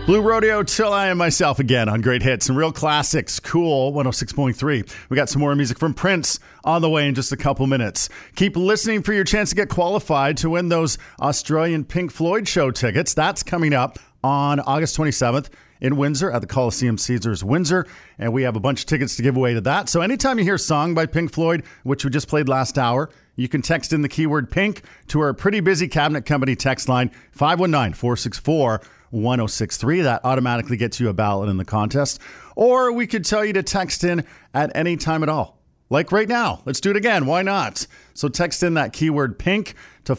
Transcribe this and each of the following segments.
Blue Rodeo, Till I Am Myself Again on Great Hits and Real Classics. Cool 106.3. We got some more music from Prince on the way in just a couple minutes. Keep listening for your chance to get qualified to win those Australian Pink Floyd show tickets. That's coming up on August 27th in Windsor at the Coliseum Caesars Windsor. And we have a bunch of tickets to give away to that. So anytime you hear a song by Pink Floyd, which we just played last hour, you can text in the keyword pink to our pretty busy Cabinet Company text line 519-464-1063. That automatically gets you a ballot in the contest. Or we could tell you to text in at any time at all. Like right now. Let's do it again. Why not? So text in that keyword pink to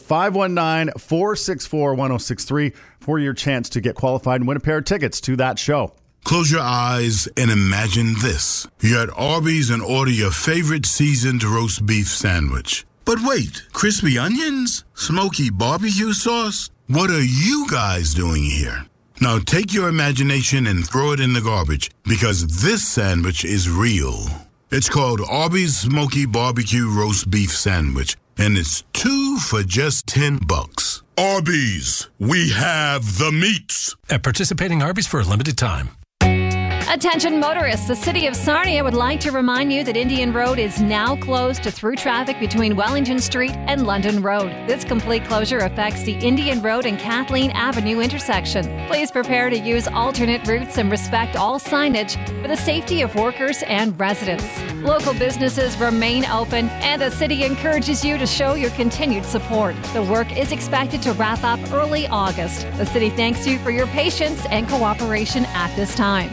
519-464-1063 for your chance to get qualified and win a pair of tickets to that show. Close your eyes and imagine this. You're at Arby's and order your favorite seasoned roast beef sandwich. But wait, crispy onions? Smoky barbecue sauce? What are you guys doing here? Now take your imagination and throw it in the garbage, because this sandwich is real. It's called Arby's Smoky Barbecue Roast Beef Sandwich, and it's 2 for just $10. Arby's, we have the meats. At participating Arby's for a limited time. Attention motorists, the City of Sarnia would like to remind you that Indian Road is now closed to through traffic between Wellington Street and London Road. This complete closure affects the Indian Road and Kathleen Avenue intersection. Please prepare to use alternate routes and respect all signage for the safety of workers and residents. Local businesses remain open, and the city encourages you to show your continued support. The work is expected to wrap up early August. The city thanks you for your patience and cooperation at this time.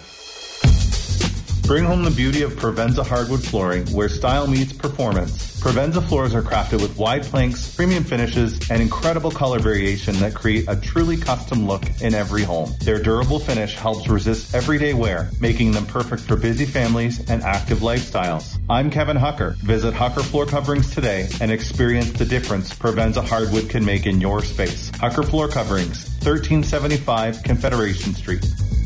Bring home the beauty of Provenza hardwood flooring, where style meets performance. Provenza floors are crafted with wide planks, premium finishes, and incredible color variation that create a truly custom look in every home. Their durable finish helps resist everyday wear, making them perfect for busy families and active lifestyles. I'm Kevin Hucker. Visit Hucker Floor Coverings today and experience the difference Provenza hardwood can make in your space. Hucker Floor Coverings, 1375 Confederation Street.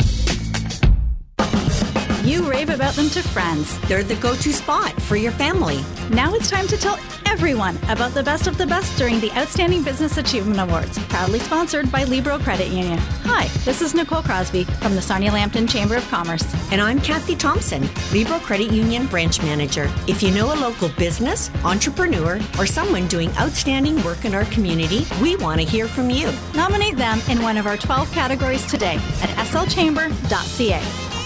You rave about them to friends. They're the go-to spot for your family. Now it's time to tell everyone about the best of the best during the Outstanding Business Achievement Awards, proudly sponsored by Libro Credit Union. Hi, this is Nicole Crosby from the Sarnia-Lambton Chamber of Commerce. And I'm Kathy Thompson, Libro Credit Union Branch Manager. If you know a local business, entrepreneur, or someone doing outstanding work in our community, we want to hear from you. Nominate them in one of our 12 categories today at slchamber.ca.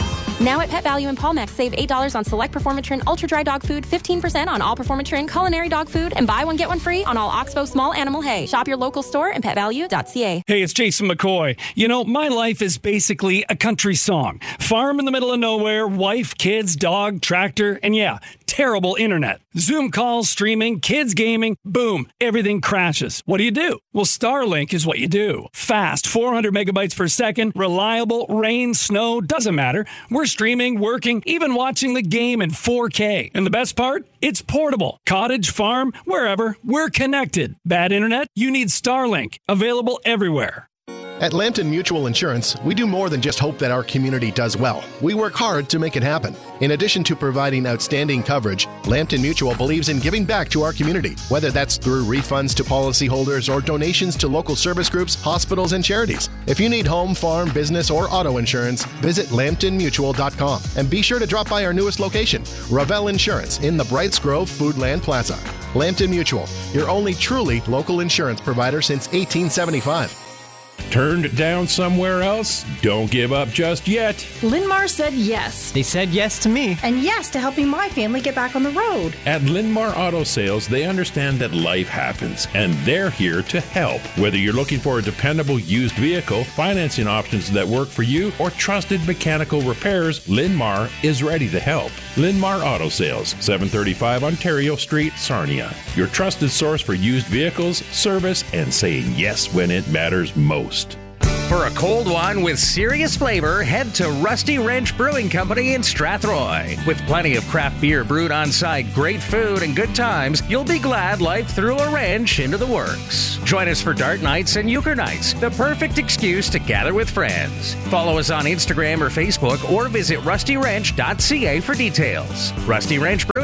Now at Pet Value and Paul Max, save $8 on select Performatrin Ultra Dry Dog Food, 15% on all Performatrin Culinary Dog Food, and buy one, get one free on all Oxbow Small Animal Hay. Shop your local store and petvalue.ca. Hey, it's Jason McCoy. You know, my life is basically a country song. Farm in the middle of nowhere, wife, kids, dog, tractor, and yeah, terrible internet. Zoom calls, streaming, kids gaming, boom, everything crashes. What do? Well, Starlink is what you do. Fast, 400 megabytes per second, reliable, rain, snow, doesn't matter. We're streaming, working, even watching the game in 4K. And the best part? It's portable. Cottage, farm, wherever, we're connected. Bad internet? You need Starlink. Available everywhere. At Lambton Mutual Insurance, we do more than just hope that our community does well. We work hard to make it happen. In addition to providing outstanding coverage, Lambton Mutual believes in giving back to our community, whether that's through refunds to policyholders or donations to local service groups, hospitals, and charities. If you need home, farm, business, or auto insurance, visit lambtonmutual.com and be sure to drop by our newest location, Ravel Insurance, in the Brights Grove Foodland Plaza. Lambton Mutual, your only truly local insurance provider since 1875. Turned down somewhere else? Don't give up just yet. Linmar said yes. They said yes to me. And yes to helping my family get back on the road. At Linmar Auto Sales, they understand that life happens, and they're here to help. Whether you're looking for a dependable used vehicle, financing options that work for you, or trusted mechanical repairs, Linmar is ready to help. Linmar Auto Sales, 735 Ontario Street, Sarnia. Your trusted source for used vehicles, service, and saying yes when it matters most. For a cold one with serious flavor, head to Rusty Wrench Brewing Company in Strathroy. With plenty of craft beer brewed on site, great food, and good times, you'll be glad life threw a wrench into the works. Join us for dart nights and euchre nights, the perfect excuse to gather with friends. Follow us on Instagram or Facebook, or visit rustywrench.ca for details. Rusty Wrench Brewing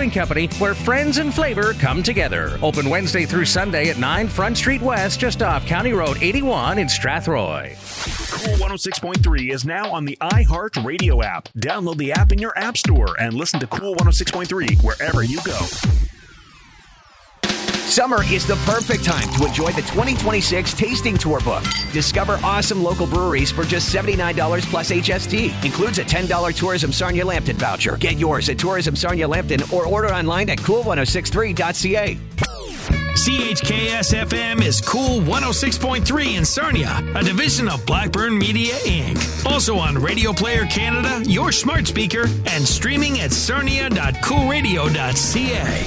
Brewing Company, where friends and flavor come together. Open Wednesday through Sunday at 9 Front Street West, just off County Road 81 in Strathroy. Cool 106.3 is now on the iHeart Radio app. Download the app in your app store and listen to Cool 106.3 wherever you go. Summer is the perfect time to enjoy the 2026 Tasting Tour book. Discover awesome local breweries for just $79 plus HST. Includes a $10 Tourism Sarnia Lambton voucher. Get yours at Tourism Sarnia Lambton or order online at cool1063.ca. CHKS-FM is Cool 106.3 in Sarnia, a division of Blackburn Media, Inc. Also on Radio Player Canada, your smart speaker, and streaming at sarnia.coolradio.ca.